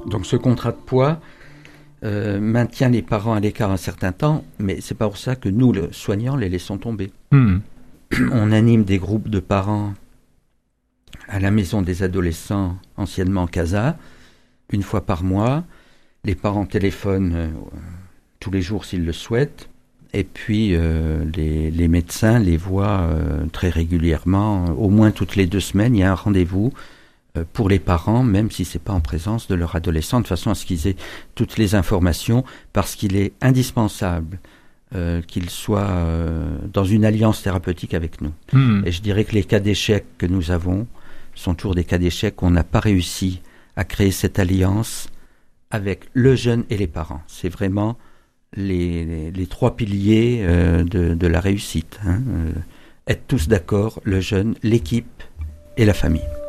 Donc ce contrat de poids maintient les parents à l'écart un certain temps, mais c'est pas pour ça que nous, le soignants, les laissons tomber. On anime des groupes de parents à la maison des adolescents, anciennement CASA, une fois par mois. Les parents téléphonent tous les jours s'ils le souhaitent. Et puis, les médecins les voient très régulièrement, au moins toutes les 2 semaines. Il y a un rendez-vous pour les parents, même si c'est pas en présence de leur adolescent, de façon à ce qu'ils aient toutes les informations, parce qu'il est indispensable qu'ils soient dans une alliance thérapeutique avec nous. Et je dirais que les cas d'échec que nous avons sont toujours des cas d'échec où on n'a pas réussi à créer cette alliance avec le jeune et les parents. C'est vraiment les 3 piliers de la réussite. Être tous d'accord, le jeune, l'équipe et la famille.